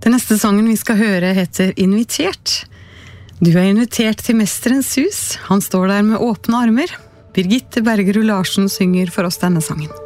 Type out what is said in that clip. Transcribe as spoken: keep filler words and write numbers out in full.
Den neste sangen vi skal høre heter Invitert. Du er invitert til Mesterens hus. Han står der med åpne armer. Birgitte Bergerud Larsen synger for oss denne sangen.